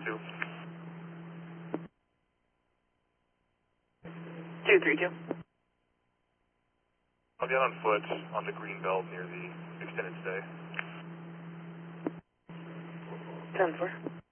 232. 232. I'll get on foot on the green belt near the extended stay. 10-4.